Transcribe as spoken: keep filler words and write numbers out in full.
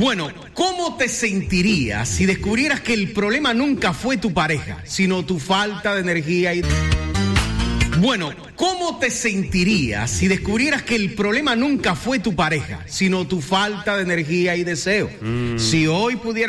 Bueno, ¿cómo te sentirías si descubrieras que el problema nunca fue tu pareja, sino tu falta de energía y... Bueno, ¿cómo te sentirías si descubrieras que el problema nunca fue tu pareja, sino tu falta de energía y deseo? Mm. Si hoy pudieras